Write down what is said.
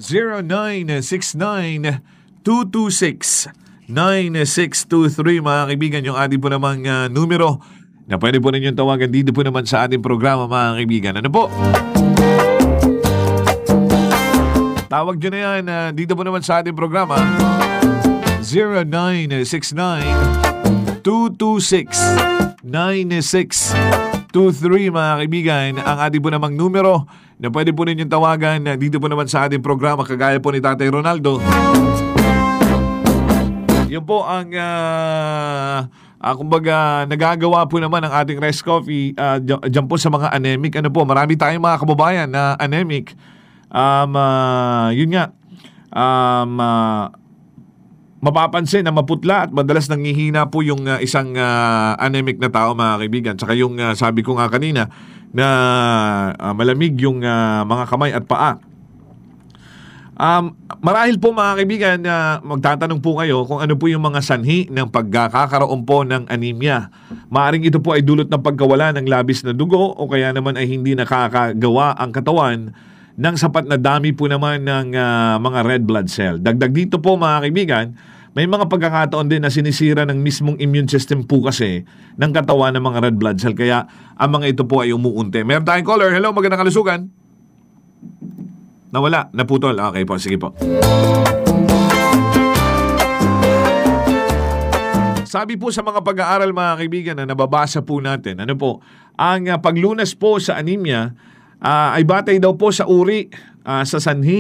0969-226-9623 mga kaibigan, yung ating po namang numero na pwede po ninyong tawagan dito po naman sa ating programa mga kaibigan. Ano po? Tawag nyo na yan dito po naman sa ating programa 0969-226-9623 mga kaibigan. Ang ating po namang numero na pwede po ninyong tawagan dito po naman sa ating programa kagaya po ni Tatay Ronaldo. Yun po ang kumbaga nagagawa po naman ng ating Rest Coffee dyan po sa mga anemic. Ano po, marami tayong mga kababayan na anemic. Yun nga, mapapansin na maputla at madalas nangihina po yung isang anemic na tao mga kaibigan. Tsaka yung sabi ko nga kanina na malamig yung mga kamay at paa. Marahil po mga kaibigan, magtatanong po kayo kung ano po yung mga sanhi ng pagkakaroon po ng anemia. Maaring ito po ay dulot ng pagkawala ng labis na dugo o kaya naman ay hindi nakakagawa ang katawan ng sapat na dami po naman ng mga red blood cell. Dagdag dito po mga kaibigan, may mga pagkakataon din na sinisira ng mismong immune system po kasi ng katawan ng mga red blood cell. Kaya ang mga ito po ay umuunti. Meron tayong caller. Hello, magandang kalusugan. Nawala, naputol. Okay po, sige po. Sabi po sa mga pag-aaral mga kaibigan na nababasa po natin, ano po, ang paglunas po sa anemia ay batay daw po sa uri, sa sanhi